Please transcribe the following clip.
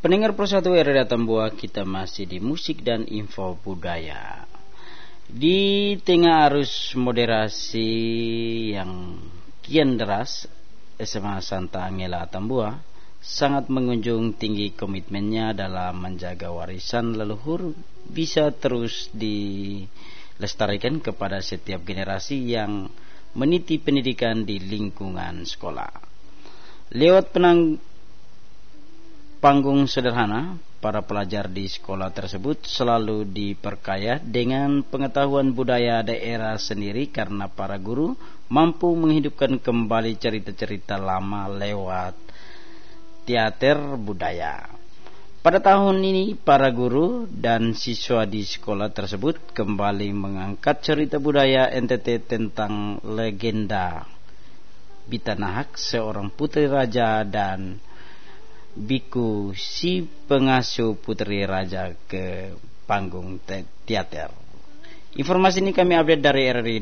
Pendengar Persatu RRI Atambua, kita masih di musik dan info budaya. Di tengah arus moderasi yang kian deras, SMA Santa Angela Atambua sangat mengunjung tinggi komitmennya dalam menjaga warisan leluhur bisa terus dilestarikan kepada setiap generasi yang meniti pendidikan di lingkungan sekolah. Lewat panggung sederhana, para pelajar di sekolah tersebut selalu diperkaya dengan pengetahuan budaya daerah sendiri karena para guru mampu menghidupkan kembali cerita-cerita lama lewat teater budaya. Pada tahun ini, para guru dan siswa di sekolah tersebut kembali mengangkat cerita budaya NTT tentang legenda Bitanahak, seorang putri raja, dan Biku, si pengasuh putri raja, ke panggung teater. Informasi ini kami update dari RRI